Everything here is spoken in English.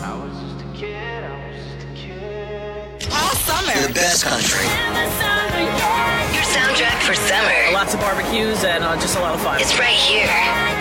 All summer. The best country. Your soundtrack for summer. Lots of barbecues and just a lot of fun. It's right here.